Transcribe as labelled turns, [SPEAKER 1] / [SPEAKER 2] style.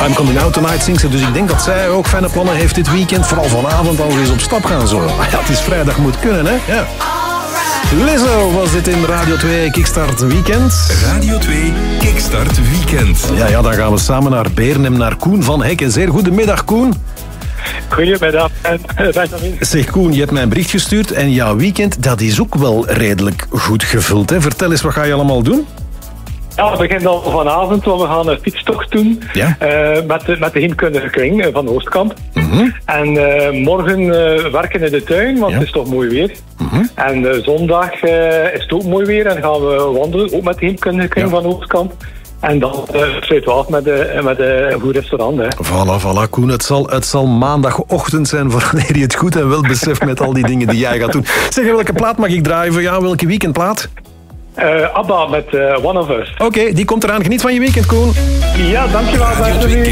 [SPEAKER 1] I'm Coming Out Tonight zingt ze, dus ik denk dat zij ook fijne plannen heeft dit weekend. Vooral vanavond al eens op stap gaan zo. Ja, het is vrijdag, moet kunnen, hè? Ja. Lizzo was dit in Radio 2 Kickstart Weekend.
[SPEAKER 2] Radio 2 Kickstart Weekend.
[SPEAKER 1] Ja, dan gaan we samen naar Beernem, naar Koen van Hekken. Zeer goedemiddag, Koen.
[SPEAKER 3] Goedemiddag, Benjamin.
[SPEAKER 1] Zeg Koen, je hebt mij een bericht gestuurd en jouw weekend, dat is ook wel redelijk goed gevuld, hè? Vertel eens, wat ga je allemaal doen?
[SPEAKER 3] Ja, het begint al vanavond, want we gaan een fietstocht doen met de heemkundige kring van Oostkamp.
[SPEAKER 1] Mm-hmm.
[SPEAKER 3] En morgen werken in de tuin, want het is toch mooi weer.
[SPEAKER 1] Mm-hmm.
[SPEAKER 3] En zondag is het ook mooi weer en gaan we wandelen, ook met de heemkundige kring van Oostkamp. En dan sluiten we af met een goed restaurant. Hè.
[SPEAKER 1] Voilà, Koen. Het zal maandagochtend zijn voor wanneer je het goed en wel beseft met al die dingen die jij gaat doen. Zeg, welke plaat mag ik draaien voor jou? Welke weekendplaat?
[SPEAKER 3] ABBA met One of Us.
[SPEAKER 1] Oké, die komt eraan. Geniet van je weekend, Koen.
[SPEAKER 3] Ja, dankjewel.